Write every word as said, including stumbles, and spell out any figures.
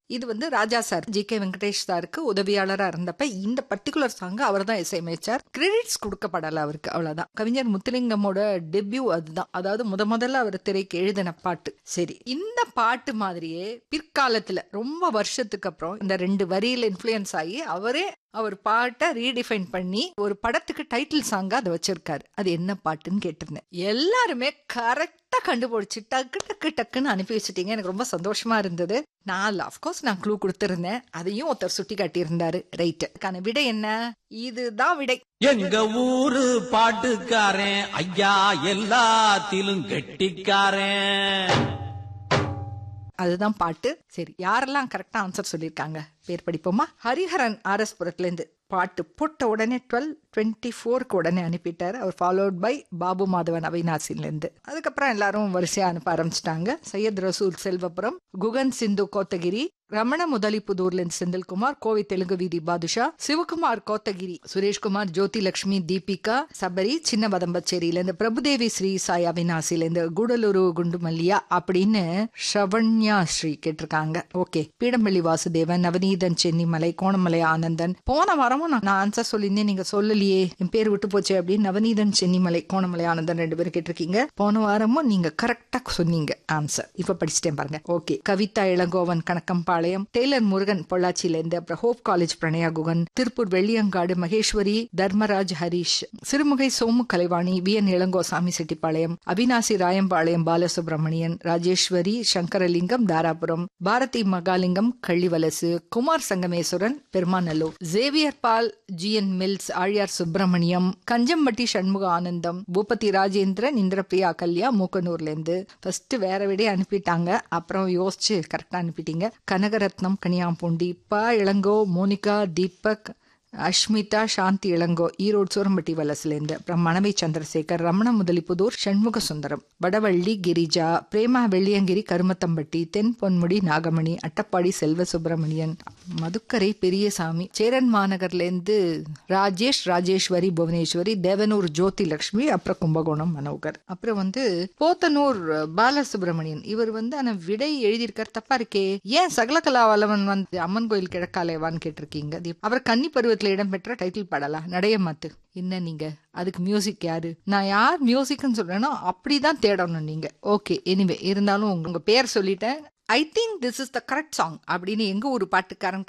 இது வந்து ராஜா sir G K Venkatesh சாருக்கு உதவியாளராக இருந்தப்ப இந்த பர்டிகுலர் சாங் அவர் தான் இசையமைச்சார். கிரெடிட்ஸ் கொடுக்கப்படலை அவருக்கு, அவ்வளவுதான். கவிஞர் முத்துலிங்கமோட டெபியூ அதுதான், அதாவது முத முதல்ல அவர் திரைக்கு எழுதின பாட்டு. சரி, இந்த பாட்டு மாதிரியே பிற்காலத்துல ரொம்ப வருஷத்துக்கு அப்புறம் இந்த ரெண்டு வரியில இன்ஃப்ளூயன்ஸ் ஆகி அவரே அவர் பாட்டை ரீடிஃபைன் பண்ணி ஒரு படத்துக்கு டைட்டில் சாங்கா அதை வச்சிருக்காரு. அது என்ன பாட்டுன்னு கேட்டிருந்தேன். எல்லாருமே கரெக்டா கண்டுபிடிச்சு டக்கு டக்கு டக்குன்னு அனுப்பி வச்சுட்டீங்க. எனக்கு ரொம்ப சந்தோஷமா இருந்தது. நான் அஃப்கோர்ஸ் நான் க்ளூ கொடுத்திருந்தேன், அதையும் ஒருத்தர் சுட்டி காட்டியிருந்தாரு. ரைட், அதுக்கான விடை என்ன? இதுதான் விடை. எங்க ஊரு பாட்டுக்காரன் ஐயா எல்லாத்திலும் கெட்டிக்காரன். அதுதான் பாட்டு. சரி, யாரெல்லாம் கரெக்டா ஆன்சர் சொல்லியிருக்காங்க பேர் படிப்போமா? ஹரிஹரன் ஆர் எஸ் புரத்துல இருந்து பாட்டு போட்ட உடனே டுவெல் டுவெண்ட்டி ஃபோருக்கு உடனே அனுப்பிட்டாரு. அவர் ஃபாலோட் பை பாபு மாதவன் அவினாசில இருந்து. அதுக்கப்புறம் எல்லாரும் வரிசையா அனுப்ப ஆரம்பிச்சிட்டாங்க. சையத் ரசூல் செல்வபுரம், குகன் சிந்து கோத்தகிரி, ரமண முதலிப்புதூர்ல இருந்து செந்தில்குமார், கோவை தெலுங்கு வீதி பாதுஷா, சிவகுமார் கோத்தகிரி, சுரேஷ்குமார், ஜோதி லட்சுமி, தீபிகா, சபரி சின்ன வதம்பச்சேரியில இருந்து, பிரபுதேவி ஸ்ரீ சாய் அவினாசில இருந்து, கூடலூரு குண்டு மல்லியா அப்படின்னு ஷவண்யா ஸ்ரீ கேட்டிருக்காங்க. ஓகே, பீடம்பள்ளி வாசுதேவன், நவநீதன் சென்னிமலை, கோணமலை ஆனந்தன். போன வாரமும் நான் ஆன்சர் சொல்லியிருந்தேன், நீங்க சொல்லலையே, என் பேர் விட்டு போச்சு அப்படின்னு நவநீதன் சென்னிமலை, கோணமலை ஆனந்தன் ரெண்டு பேரும் கேட்டிருக்கீங்க. போன வாரமும் நீங்க கரெக்டா சொன்னீங்க ஆன்சர். இப்ப படிச்சுட்டேன் பாருங்க. ஓகே, கவிதா இளங்கோவன் கணக்கம்பாளையம், டெய்லர் முருகன் பொள்ளாச்சியில இருந்து, அப்புறம் hope college Pranaya Guhan, Tiruppur Velliyangadu Maheswari, Dharmaraj Harish, Sirumugai Somu Kalaivani, we N Ilangosamy Chettipalayam, Avinashi Rayampalayam Balasubramanian, Rajeswari Sankaralingam Dharapuram, Bharathi Mahalingam Kallivalasu, Kumar Sangameswaran Perumanallur, Xavier Ball G N mills Aliyar Subramaniam, Kanjampatti Shanmuga ஆனந்தம், பூபதி ராஜேந்திரன், இந்திரபிரியா கல்யா மூக்கனூர்ல இருந்து. ஃபர்ஸ்ட் வேற விட அனுப்பிட்டாங்க, அப்புறம் யோசிச்சு கரெக்டா அனுப்பிட்டீங்க. கனகரத்னம் கனியாம்பூண்டி, ப இளங்கோ, மோனிகா, தீபக், அஷ்மிதா, சாந்தி இளங்கோ ஈரோடு சூரம்பட்டி வலசிலேருந்து, அப்புறம் மணவை சந்திரசேகர், ரமண முதலிப்புதூர் சண்முக சுந்தரம், வடவள்ளி கிரிஜா, பிரேமா வெள்ளியங்கிரி கருமத்தம்பட்டி, தென் பொன்முடி நாகமணி, அட்டப்பாடி செல்வ சுப்பிரமணியன், மதுக்கரை பெரியசாமி, சேரன் மாநகர்லேருந்து ராஜேஷ், ராஜேஸ்வரி, புவனேஸ்வரி, தேவனூர் ஜோதி லட்சுமி, அப்புறம் கும்பகோணம் மனோகர், அப்புறம் வந்து போத்தனூர் பாலசுப்ரமணியன். இவர் வந்து ஆனா விடை எழுதியிருக்கார், தப்பா இருக்கே. ஏன் சகலகலா வல்லவன் வந்து அம்மன் கோயில் கிழக்காலேவான்னு கேட்டிருக்கீங்க. அவர் கன்னி பருவத்தில் இடம்பெற்ற டைட்டில் பாடலா நடைய மாத்து. என்ன நீங்க அதுக்கு மியூசிக் யாரு? நான் யார் மியூசிக்னு சொல்றேனோ அப்படிதான் தேடணும் நீங்க. ஓகே, எனிவே இருந்தாலும் உங்க பேர் சொல்லிட்டேன். I think this is the correct song அப்படின்னு எங்க ஒரு பாட்டுக்காரன்